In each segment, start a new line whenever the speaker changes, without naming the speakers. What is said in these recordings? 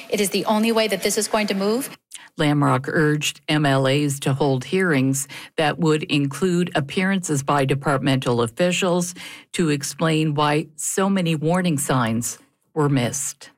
It is the only way that this is going to move.
Lamrock urged MLAs to hold hearings that would include appearances by departmental officials to explain why so many warning signs were missed.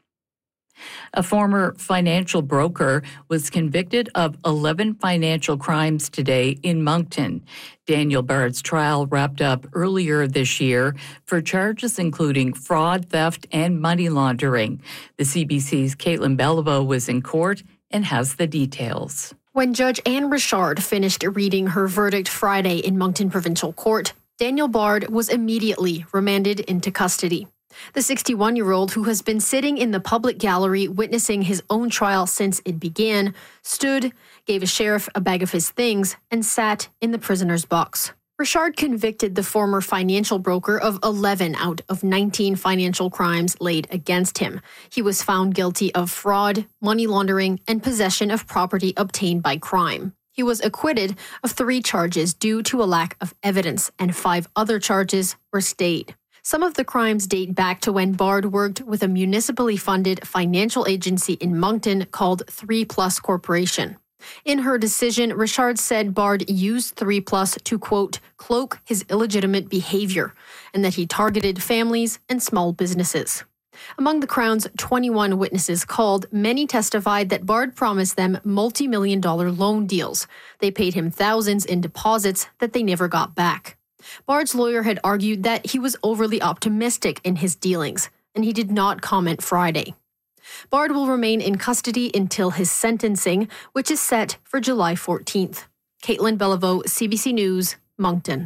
A former financial broker was convicted of 11 financial crimes today in Moncton. Daniel Bard's trial wrapped up earlier this year for charges including fraud, theft, and money laundering. The CBC's Caitlin Beliveau was in court and has the details.
When Judge Anne Richard finished reading her verdict Friday in Moncton Provincial Court, Daniel Bard was immediately remanded into custody. The 61-year-old, who has been sitting in the public gallery witnessing his own trial since it began, stood, gave a sheriff a bag of his things, and sat in the prisoner's box. Richard convicted the former financial broker of 11 out of 19 financial crimes laid against him. He was found guilty of fraud, money laundering, and possession of property obtained by crime. He was acquitted of 3 charges due to a lack of evidence, and 5 other charges were stayed. Some of the crimes date back to when Bard worked with a municipally funded financial agency in Moncton called 3+ Corporation. In her decision, Richard said Bard used 3+ to, quote, cloak his illegitimate behavior, and that he targeted families and small businesses. Among the Crown's 21 witnesses called, many testified that Bard promised them multi-million-dollar loan deals. They paid him thousands in deposits that they never got back. Bard's lawyer had argued that he was overly optimistic in his dealings, and he did not comment Friday. Bard will remain in custody until his sentencing, which is set for July 14th. Caitlin Beliveau, CBC News, Moncton.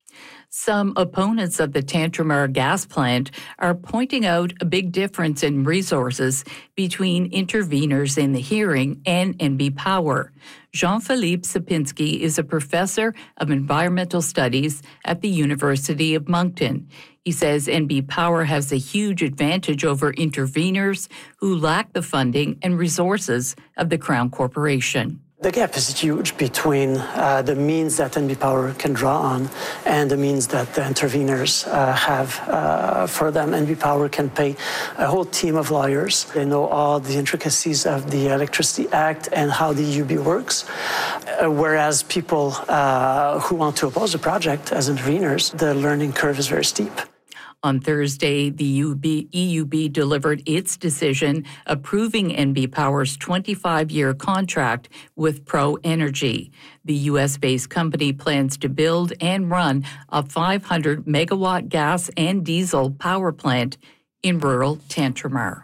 Some opponents of the Tantramar gas plant are pointing out a big difference in resources between interveners in the hearing and NB Power. Jean-Philippe Sapinski is a professor of environmental studies at the University of Moncton. He says NB Power has a huge advantage over interveners who lack the funding and resources of the Crown Corporation.
The gap is huge between the means that NB Power can draw on and the means that the interveners have for them. NB Power can pay a whole team of lawyers. They know all the intricacies of the Electricity Act and how the EUB works, whereas people who want to oppose the project as interveners, the learning curve is very steep.
On Thursday, the EUB delivered its decision approving NB Power's 25-year contract with Pro Energy. The U.S.-based company plans to build and run a 500-megawatt gas and diesel power plant in rural Tantramar.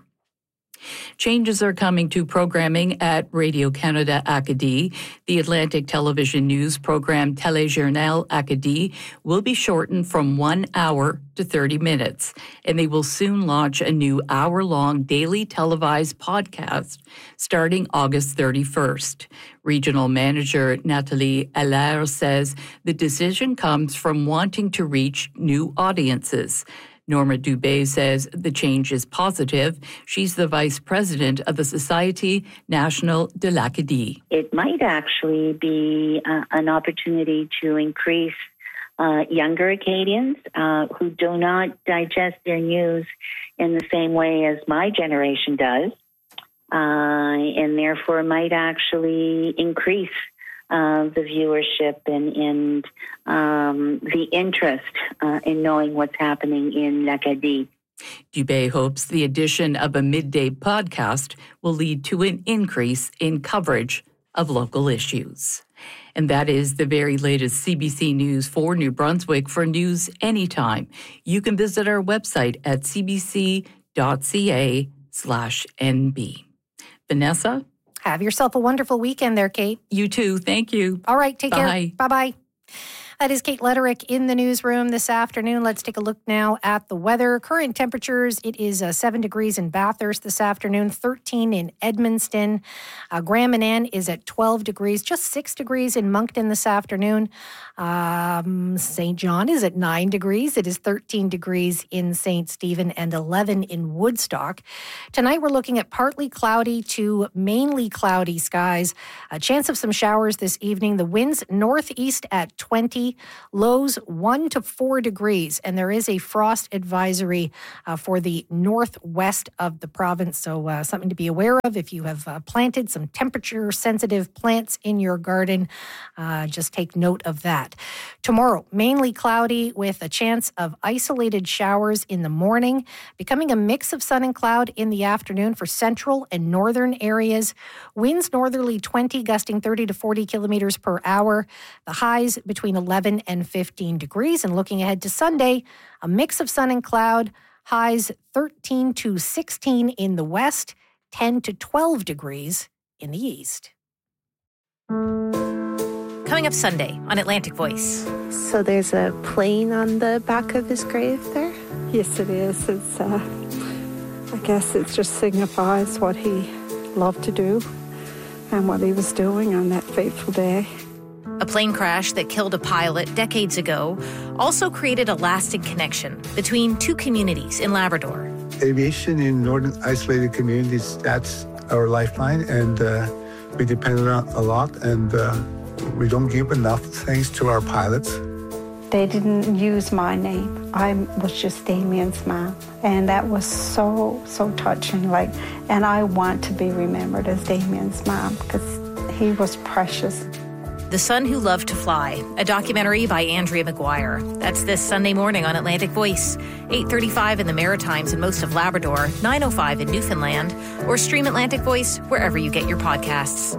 Changes are coming to programming at Radio-Canada Acadie. The Atlantic Television News program Téléjournal Acadie will be shortened from 1 hour to 30 minutes, and they will soon launch a new hour-long daily televised podcast starting August 31st. Regional Manager Nathalie Allaire says the decision comes from wanting to reach new audiences. Norma Dubé says the change is positive. She's the vice president of the Société Nationale de l'Acadie.
It might actually be an opportunity to increase younger Acadians who do not digest their news in the same way as my generation does, and therefore might actually increase the viewership and the interest in knowing what's happening in l'Acadie.
Dubé hopes the addition of a midday podcast will lead to an increase in coverage of local issues. And that is the very latest CBC News for New Brunswick. For news anytime, you can visit our website at cbc.ca/nb. Vanessa?
Have yourself a wonderful weekend there, Kate.
You too. Thank you.
All right. Take
Bye.
care. Bye-bye. That is Kate Lederick in the newsroom this afternoon. Let's take a look now at the weather. Current temperatures, it is 7 degrees in Bathurst this afternoon, 13 in Edmundston. Grand Manan is at 12 degrees, just 6 degrees in Moncton this afternoon. St. John is at 9 degrees. It is 13 degrees in St. Stephen and 11 in Woodstock. Tonight we're looking at partly cloudy to mainly cloudy skies. A chance of some showers this evening. The winds northeast at 20. cloudy, lows 1 to 4 degrees, and there is a frost advisory for the northwest of the province. So something to be aware of if you have planted some temperature-sensitive plants in your garden. Just take note of that. Tomorrow, mainly cloudy with a chance of isolated showers in the morning, becoming a mix of sun and cloud in the afternoon for central and northern areas. Winds northerly 20, gusting 30 to 40 kilometers per hour. The highs between 11 and 15 degrees. And looking ahead to Sunday, a mix of sun and cloud. Highs 13 to 16 in the west, 10 to 12 degrees in the east.
Coming up Sunday on Atlantic Voice.
So there's a plane on the back of his grave there?
Yes, it is. It's, I guess it just signifies what he loved to do and what he was doing on that fateful day.
A plane crash that killed a pilot decades ago also created a lasting connection between two communities in Labrador.
Aviation in northern isolated communities, that's our lifeline, and we depend on it a lot, and we don't give enough thanks to our pilots.
They didn't use my name. I was just Damien's mom. And that was so touching. And I want to be remembered as Damien's mom because he was precious.
The Son Who Loved to Fly, a documentary by Andrea McGuire. That's this Sunday morning on Atlantic Voice, 8:35 in the Maritimes and most of Labrador, 9:05 in Newfoundland, or stream Atlantic Voice wherever you get your podcasts.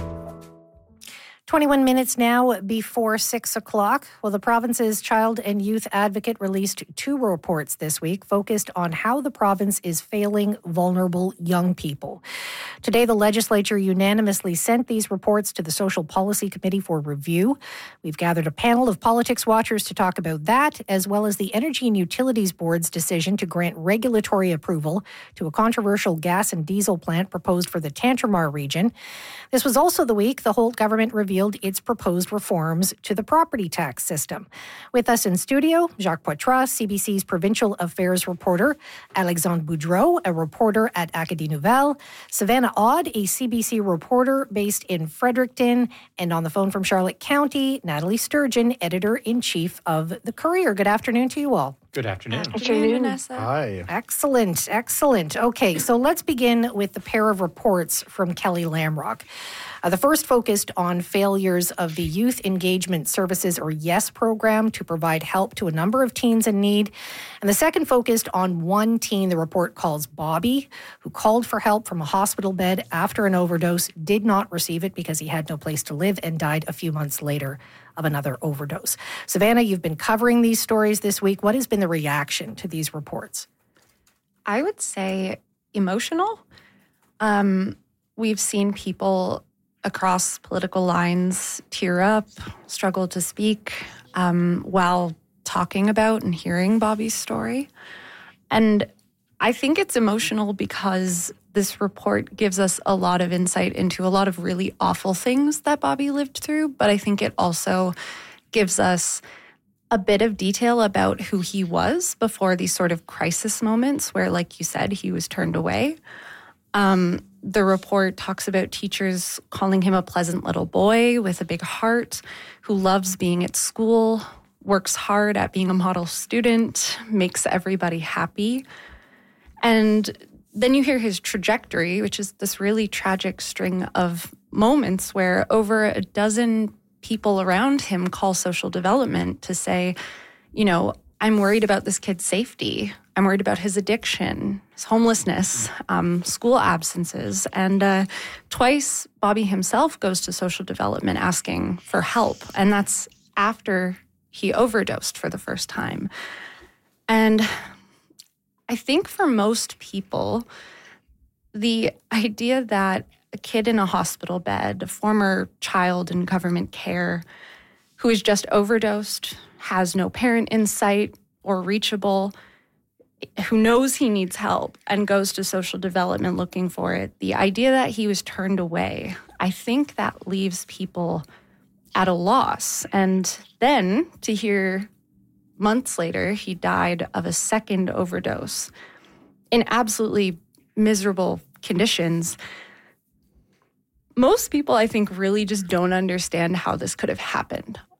21 minutes now before 6 o'clock. Well, the province's child and youth advocate released 2 reports this week focused on how the province is failing vulnerable young people. Today, the legislature unanimously sent these reports to the Social Policy Committee for review. We've gathered a panel of politics watchers to talk about that, as well as the Energy and Utilities Board's decision to grant regulatory approval to a controversial gas and diesel plant proposed for the Tantramar region. This was also the week the Holt government revealed its proposed reforms to the property tax system. With us in studio, Jacques Poitras, CBC's Provincial Affairs reporter, Alexandre Boudreau, a reporter at Acadie Nouvelle, Savannah Odd, a CBC reporter based in Fredericton, and on the phone from Charlotte County, Natalie Sturgeon, editor-in-chief of The Courier. Good afternoon to you all.
Good afternoon.
Good afternoon, Vanessa.
Hi.
Excellent. Okay, so let's begin with the pair of reports from Kelly Lamrock. The first focused on failures of the Youth Engagement Services, or YES program, to provide help to a number of teens in need. And the second focused on one teen the report calls Bobby, who called for help from a hospital bed after an overdose, did not receive it because he had no place to live, and died a few months later of another overdose. Savannah, you've been covering these stories this week. What has been the reaction to these reports?
I would say emotional. We've seen people across political lines tear up, struggle to speak while talking about and hearing Bobby's story. And I think it's emotional because this report gives us a lot of insight into a lot of really awful things that Bobby lived through, but I think it also gives us a bit of detail about who he was before these sort of crisis moments where, like you said, he was turned away. The report talks about teachers calling him a pleasant little boy with a big heart who loves being at school, works hard at being a model student, makes everybody happy. And then you hear his trajectory, which is this really tragic string of moments where over a dozen people around him call social development to say, you know, I'm worried about this kid's safety. I'm worried about his addiction, his homelessness, school absences. And twice, Bobby himself goes to social development asking for help. And that's after he overdosed for the first time. And I think for most people, the idea that a kid in a hospital bed, a former child in government care who is just overdosed, has no parent in sight or reachable, who knows he needs help and goes to social development looking for it, the idea that he was turned away, I think that leaves people at a loss. And then to hear months later he died of a second overdose in absolutely miserable conditions, most people, I think, really just don't understand how this could have happened.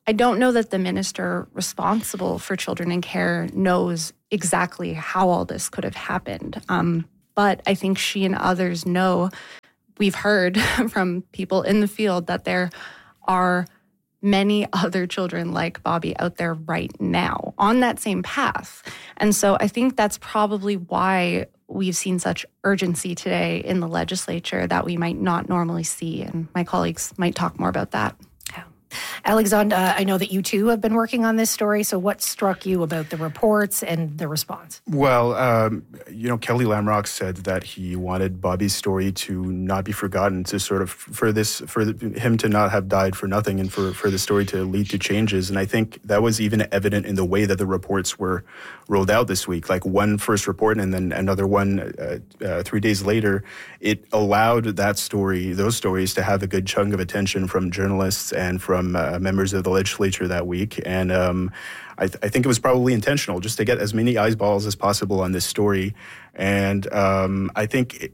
I don't know that the minister responsible for children in care knows exactly how all this could have happened. But I think she and others know, we've heard from people in the field that there are many other children like Bobby out there right now on that same path. And so I think that's probably why we've seen such urgency today in the legislature that we might not normally see. And my colleagues might talk more about that.
Alexandre, I know that you too have been working on this story. So what struck you about the reports and the response?
Well, Kelly Lamrock said that he wanted Bobby's story to not be forgotten, to sort of for him to not have died for nothing, and for the story to lead to changes. And I think that was even evident in the way that the reports were rolled out this week. Like one first report and then another one 3 days later. It allowed those stories to have a good chunk of attention from journalists and from members of the legislature that week. And I think it was probably intentional, just to get as many eyeballs as possible on this story. And I think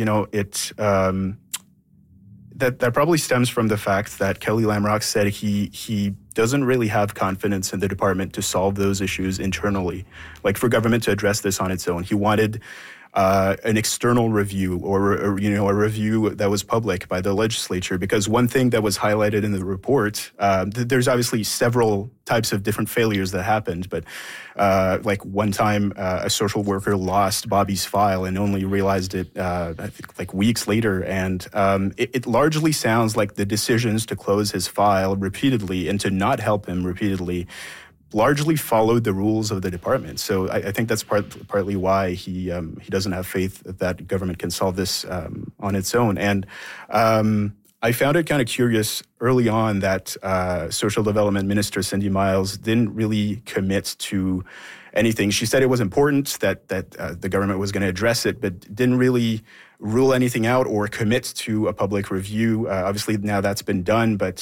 that probably stems from the fact that Kelly Lamrock said he doesn't really have confidence in the department to solve those issues internally, like for government to address this on its own. He wanted an external review or a review that was public by the legislature, because one thing that was highlighted in the report, there's obviously several types of different failures that happened, but like one time a social worker lost Bobby's file and only realized it I think like weeks later, and it largely sounds like the decisions to close his file repeatedly and to not help him repeatedly largely followed the rules of the department. So I think that's partly why he doesn't have faith that government can solve this on its own. And I found it kind of curious early on that Social Development Minister Cindy Miles didn't really commit to anything. She said it was important that the government was going to address it, but didn't really rule anything out or commit to a public review. Obviously, now that's been done, but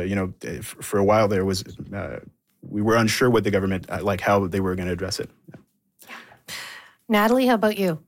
for a while there was. We were unsure what the government, how they were going to address it. Yeah.
Natalie, how about you?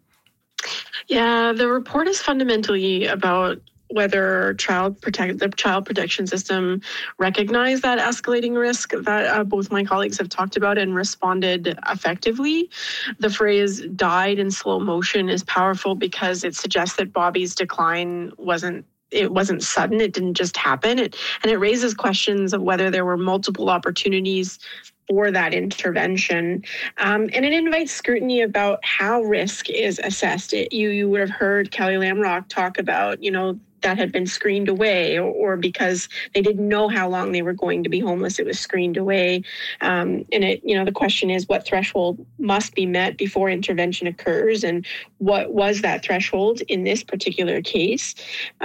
Yeah, the report is fundamentally about whether the child protection system recognized that escalating risk that both my colleagues have talked about and responded effectively. The phrase died in slow motion is powerful because it suggests that Bobby's decline wasn't sudden. It didn't just happen. And it raises questions of whether there were multiple opportunities for that intervention. And it invites scrutiny about how risk is assessed. You would have heard Kelly Lamrock talk about, that had been screened away or because they didn't know how long they were going to be homeless, it was screened away. And the question is what threshold must be met before intervention occurs, and what was that threshold in this particular case?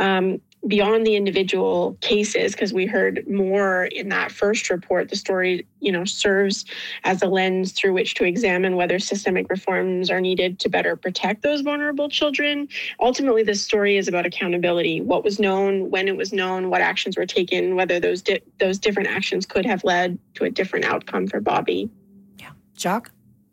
Beyond the individual cases, because we heard more in that first report, the story, serves as a lens through which to examine whether systemic reforms are needed to better protect those vulnerable children. Ultimately, this story is about accountability. What was known, when it was known, what actions were taken, whether those different actions could have led to a different outcome for Bobby.
Yeah. Jacques?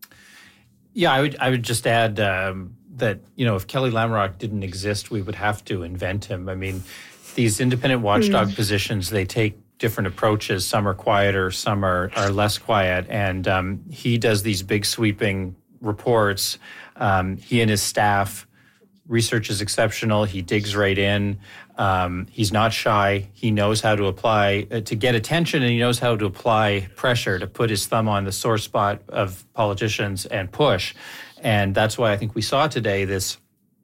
Yeah, I would just add that, if Kelly Lamrock didn't exist, we would have to invent him. I mean, these independent watchdog positions, they take different approaches. Some are quieter, some are less quiet. And he does these big sweeping reports. He and his staff, research is exceptional. He digs right in. He's not shy. He knows how to apply, to get attention, and he knows how to apply pressure, to put his thumb on the sore spot of politicians and push. And that's why I think we saw today this,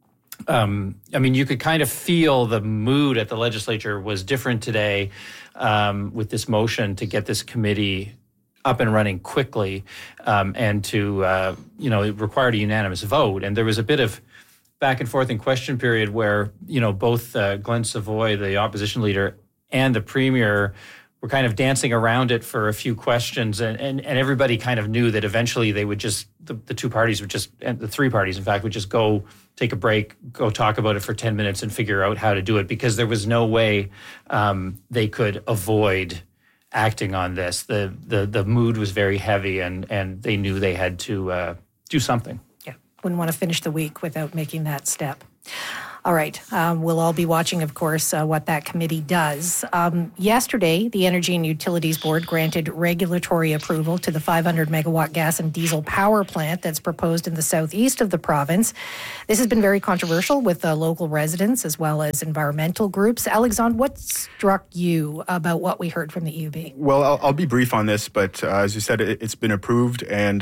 you could kind of feel the mood at the legislature was different today with this motion to get this committee up and running quickly and to, it required a unanimous vote. And there was a bit of back and forth and question period where, both Glenn Savoy, the opposition leader, and the premier were kind of dancing around it for a few questions, and everybody kind of knew that eventually they would just, the two parties would just, and the three parties, in fact, would just go take a break, go talk about it for 10 minutes and figure out how to do it, because there was no way they could avoid acting on this. The mood was very heavy, and they knew they had to do something.
Yeah, wouldn't want to finish the week without making that step. All right. We'll all be watching, of course, what that committee does. Yesterday, the Energy and Utilities Board granted regulatory approval to the 500-megawatt gas and diesel power plant that's proposed in the southeast of the province. This has been very controversial with local residents as well as environmental groups. Alexandre, what struck you about what we heard from the EUB?
Well, I'll be brief on this, but as you said, it's been approved, and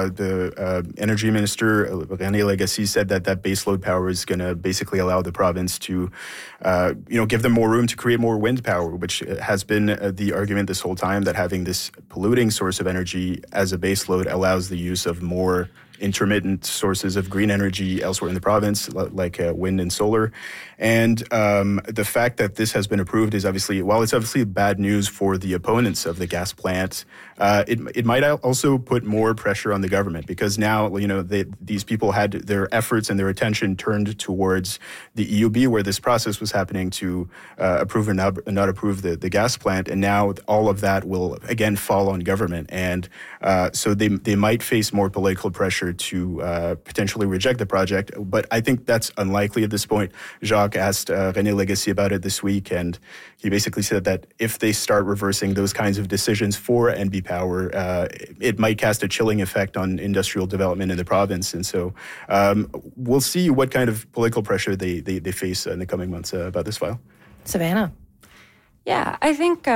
the Energy Minister, René Lagacé, said that baseload power is going to basically allow the province to, give them more room to create more wind power, which has been the argument this whole time, that having this polluting source of energy as a baseload allows the use of more intermittent sources of green energy elsewhere in the province, like wind and solar. And the fact that this has been approved is obviously, while it's obviously bad news for the opponents of the gas plant, it might also put more pressure on the government, because now, these people had their efforts and their attention turned towards the EUB, where this process was happening to approve or not approve the gas plant. And now all of that will again fall on government. And so they might face more political pressure to potentially reject the project. But I think that's unlikely at this point. Jacques asked René Lagacé about it this week, and he basically said that if they start reversing those kinds of decisions for NB Power, it might cast a chilling effect on industrial development in the province. And so we'll see what kind of political pressure they face in the coming months about this file.
Savannah?
Yeah, I think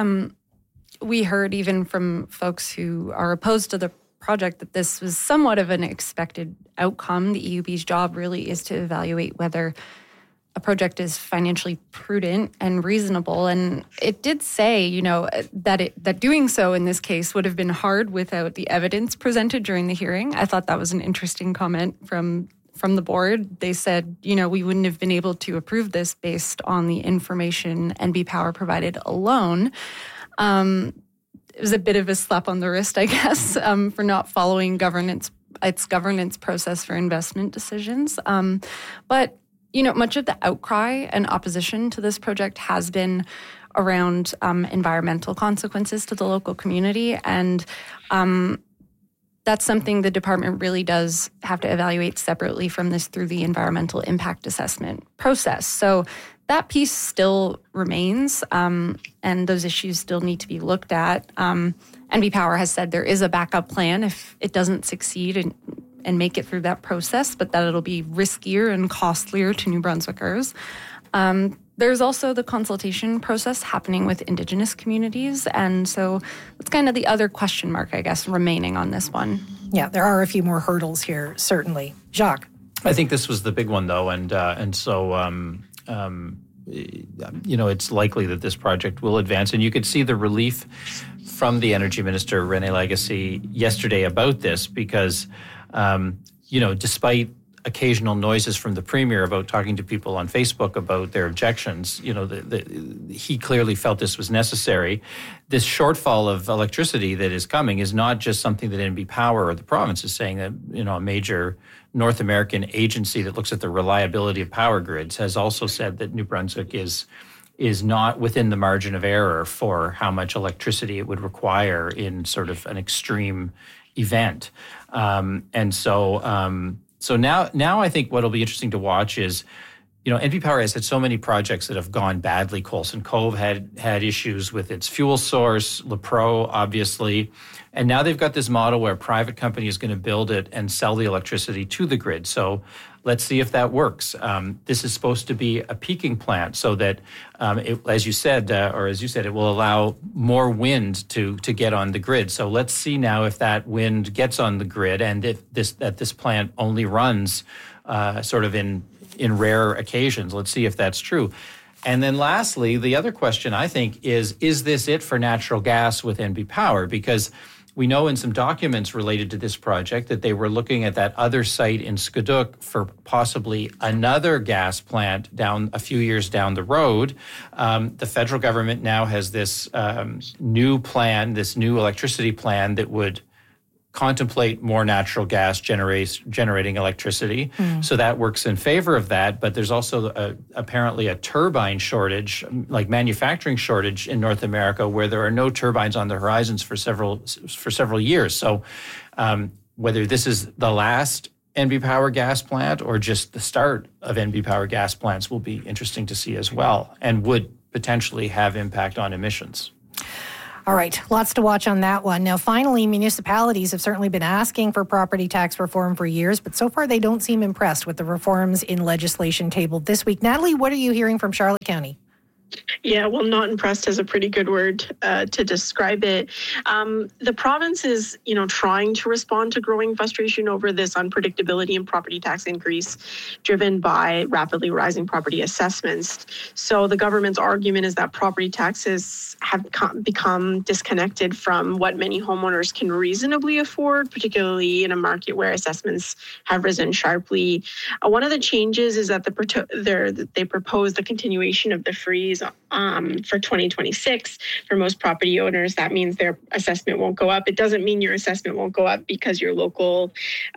we heard even from folks who are opposed to the project that this was somewhat of an expected outcome. The EUB's job really is to evaluate whether a project is financially prudent and reasonable. And it did say, that doing so in this case would have been hard without the evidence presented during the hearing. I thought that was an interesting comment from the board. They said, we wouldn't have been able to approve this based on the information NB Power provided alone. It was a bit of a slap on the wrist, I guess, for not following its governance process for investment decisions. But much of the outcry and opposition to this project has been around environmental consequences to the local community. And that's something the department really does have to evaluate separately from this through the environmental impact assessment process. So that piece still remains, and those issues still need to be looked at. NB Power has said there is a backup plan if it doesn't succeed and make it through that process, but that it'll be riskier and costlier to New Brunswickers. There's also the consultation process happening with Indigenous communities, and so it's kind of the other question mark, I guess, remaining on this one.
Yeah, there are a few more hurdles here, certainly. Jacques?
I think this was the big one, though, and so it's likely that this project will advance. And you could see the relief from the Energy Minister, René Lagacé, yesterday about this, because despite occasional noises from the Premier about talking to people on Facebook about their objections, he clearly felt this was necessary. This shortfall of electricity that is coming is not just something that NB Power or the province is saying. That a major North American agency that looks at the reliability of power grids has also said that New Brunswick is not within the margin of error for how much electricity it would require in sort of an extreme event. So now I think what'll be interesting to watch is, NB Power has had so many projects that have gone badly. Coulson Cove had issues with its fuel source, LePro, obviously. And now they've got this model where a private company is going to build it and sell the electricity to the grid. So let's see if that works. This is supposed to be a peaking plant so that, as you said, it will allow more wind to get on the grid. So let's see now if that wind gets on the grid, and if this plant only runs sort of in rare occasions. Let's see if that's true. And then lastly, the other question, I think, is this it for natural gas with NB Power? Because we know in some documents related to this project that they were looking at that other site in Squiduk for possibly another gas plant down a few years down the road. The federal government now has this new plan, this new electricity plan that would contemplate more natural gas generating electricity. So that works in favor of that. But there's also apparently a turbine shortage, like manufacturing shortage in North America, where there are no turbines on the horizons for several years. So whether this is the last NB Power gas plant or just the start of NB Power gas plants will be interesting to see as well, and would potentially have impact on emissions.
All right, lots to watch on that one. Now, finally, municipalities have certainly been asking for property tax reform for years, but so far they don't seem impressed with the reforms in legislation tabled this week. Natalie, what are you hearing from Charlotte County?
Yeah, well, not impressed is a pretty good word to describe it. The province is, trying to respond to growing frustration over this unpredictability in property tax increase driven by rapidly rising property assessments. So the government's argument is that property taxes have become disconnected from what many homeowners can reasonably afford, particularly in a market where assessments have risen sharply. One of the changes is that they propose the continuation of the freeze for 2026 for most property owners. That means their assessment won't go up. It doesn't mean your assessment won't go up because your local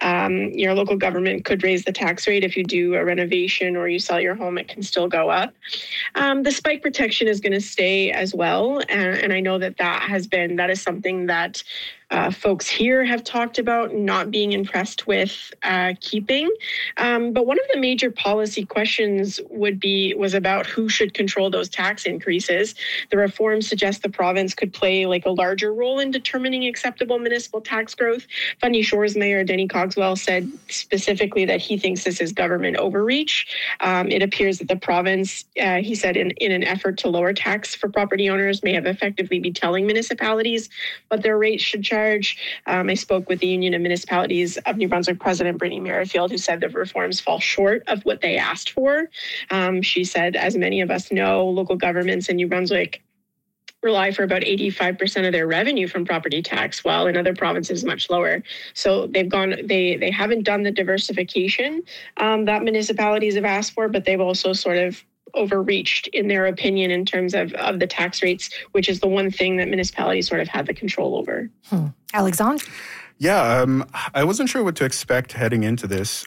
government could raise the tax rate. If you do a renovation or you sell your home, it can still go up. The spike protection is going to stay as well, and I know that is something that folks here have talked about not being impressed with keeping. But one of the major policy questions was about who should control those tax increases. The reform suggests the province could play like a larger role in determining acceptable municipal tax growth. Fundy Shores Mayor Denny Cogswell said specifically that he thinks this is government overreach. It appears that the province, he said, in an effort to lower tax for property owners, may have effectively be telling municipalities what their rates should charge. I spoke with the Union of Municipalities of New Brunswick President Brittany Merrifield, who said the reforms fall short of what they asked for. She said, as many of us know, local governments in New Brunswick rely for about 85% of their revenue from property tax, while in other provinces much lower. So they haven't done the diversification that municipalities have asked for, but they've also sort of overreached in their opinion in terms of the tax rates, which is the one thing that municipalities sort of have the control over.
Alexandre?
Yeah, I wasn't sure what to expect heading into this,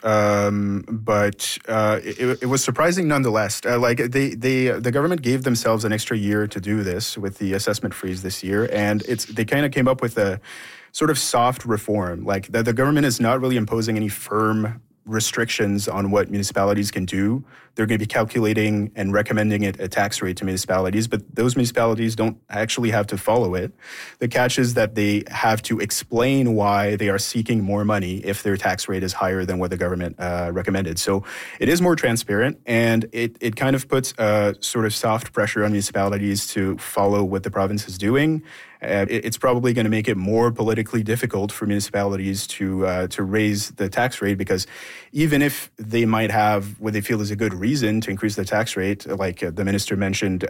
but it was surprising nonetheless. The government gave themselves an extra year to do this with the assessment freeze this year, and they kind of came up with a sort of soft reform. Like the government is not really imposing any firm restrictions on what municipalities can do. They're going to be calculating and recommending a tax rate to municipalities, but those municipalities don't actually have to follow it. The catch is that they have to explain why they are seeking more money if their tax rate is higher than what the government recommended. So it is more transparent, and it kind of puts a sort of soft pressure on municipalities to follow what the province is doing. It's probably going to make it more politically difficult for municipalities to raise the tax rate, because even if they might have what they feel is a good reason to increase the tax rate, like the minister mentioned,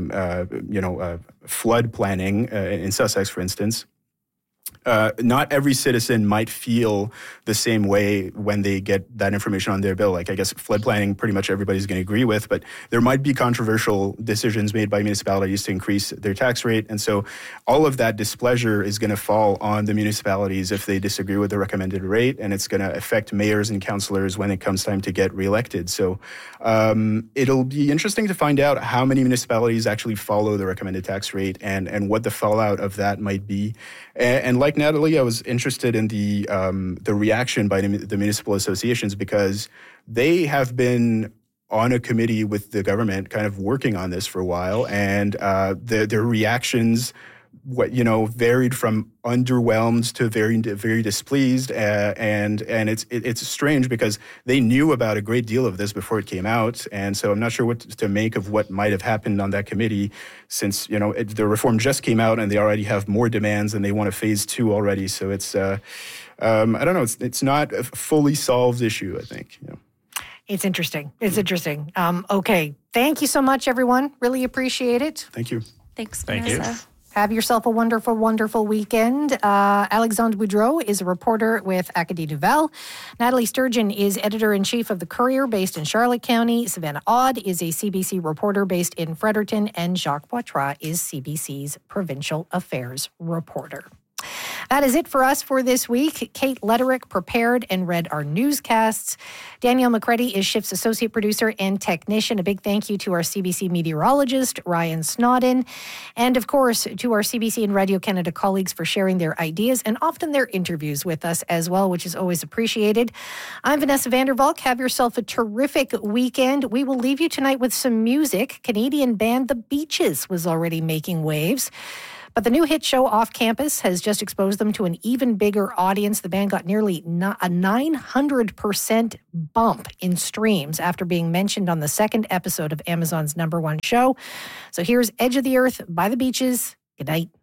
flood planning in Sussex, for instance. Not every citizen might feel the same way when they get that information on their bill. Like, I guess flood planning, pretty much everybody's going to agree with, but there might be controversial decisions made by municipalities to increase their tax rate. And so all of that displeasure is going to fall on the municipalities if they disagree with the recommended rate, and it's going to affect mayors and councillors when it comes time to get reelected. So it'll be interesting to find out how many municipalities actually follow the recommended tax rate and what the fallout of that might be. And like Natalie, I was interested in the reaction by the municipal associations, because they have been on a committee with the government kind of working on this for a while, and their reactions varied from underwhelmed to very displeased, and it's strange because they knew about a great deal of this before it came out, and so I'm not sure what to make of what might have happened on that committee, since the reform just came out and they already have more demands and they want a phase 2 already. So it's I don't know, it's not a fully solved issue, I think.
It's interesting. Okay, thank you so much, everyone. Really appreciate it.
Thank you.
Thanks,
Thank
Vanessa.
you.
Have yourself a wonderful, wonderful weekend. Alexandre Boudreau is a reporter with Acadie Nouvelle. Natalie Sturgeon is editor-in-chief of The Courier, based in Charlotte County. Savannah Odd is a CBC reporter based in Fredericton. And Jacques Poitras is CBC's provincial affairs reporter. That is it for us for this week. Kate Lederick prepared and read our newscasts. Danielle McCready is Shift's associate producer and technician. A big thank you to our CBC meteorologist, Ryan Snodden. And of course, to our CBC and Radio Canada colleagues for sharing their ideas and often their interviews with us as well, which is always appreciated. I'm Vanessa Vandervalk. Have yourself a terrific weekend. We will leave you tonight with some music. Canadian band The Beaches was already making waves. But the new hit show Off Campus has just exposed them to an even bigger audience. The band got nearly a 900% bump in streams after being mentioned on the second episode of Amazon's #1 show. So here's Edge of the Earth by The Beaches. Good night.